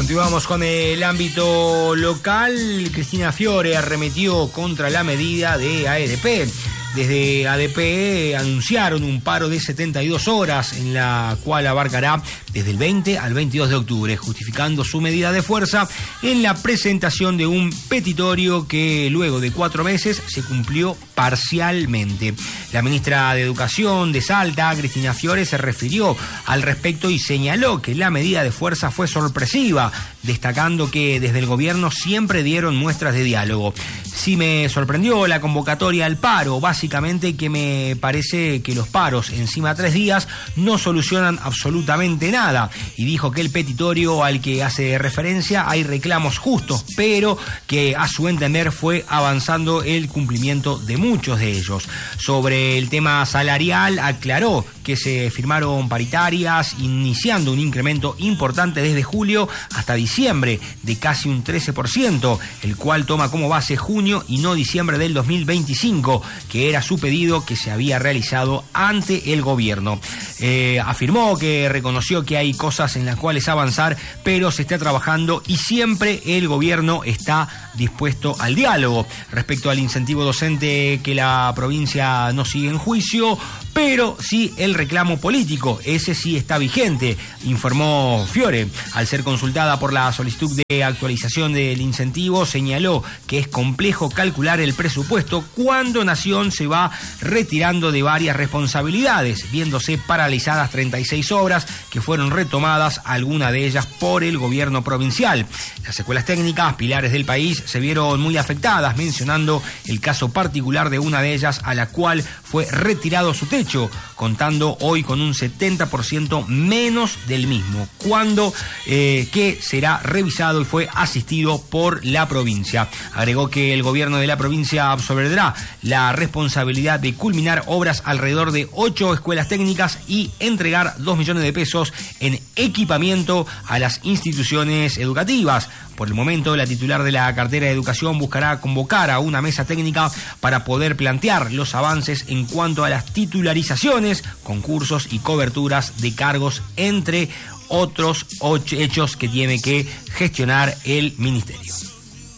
Continuamos con el ámbito local. Cristina Fiore arremetió contra la medida de ADP. Desde ADP anunciaron un paro de 72 horas, en la cual abarcará desde el 20 al 22 de octubre, justificando su medida de fuerza en la presentación de un petitorio que luego de 4 meses se cumplió parcialmente. La ministra de Educación de Salta, Cristina Fiore, se refirió al respecto y señaló que la medida de fuerza fue sorpresiva, destacando que desde el gobierno siempre dieron muestras de diálogo. Sí me sorprendió la convocatoria al paro, básicamente que me parece que los paros encima de 3 días no solucionan absolutamente nada, y dijo que el petitorio al que hace referencia hay reclamos justos, pero que a su entender fue avanzando el cumplimiento de muchos de ellos. Sobre el tema salarial, aclaró que se firmaron paritarias iniciando un incremento importante desde julio hasta diciembre de casi un 13%, el cual toma como base junio y no diciembre del 2025, que era su pedido que se había realizado ante el gobierno. Afirmó que reconoció que hay cosas en las cuales avanzar, pero se está trabajando y siempre el gobierno está dispuesto al diálogo. Respecto al incentivo docente, que la provincia no sigue en juicio, pero sí el reclamo político, ese sí está vigente, informó Fiore. Al ser consultada por la solicitud de actualización del incentivo, señaló que es complejo calcular el presupuesto cuando Nación se va retirando de varias responsabilidades, viéndose paralizadas 36 obras que fueron retomadas, algunas de ellas por el gobierno provincial. Las escuelas técnicas, pilares del país, se vieron muy afectadas, mencionando el caso particular de una de ellas a la cual fue retirado su techo, contando hoy con un 70% menos del mismo, cuando que será revisado y fue asistido por la provincia. Agregó que el gobierno de la provincia absorberá la responsabilidad de culminar obras alrededor de 8 escuelas técnicas y entregar 2 millones de pesos en equipamiento a las instituciones educativas. Por el momento, la titular de la cartera de Educación buscará convocar a una mesa técnica para poder plantear los avances en cuanto a las titularizaciones, concursos y coberturas de cargos, entre otros hechos que tiene que gestionar el ministerio.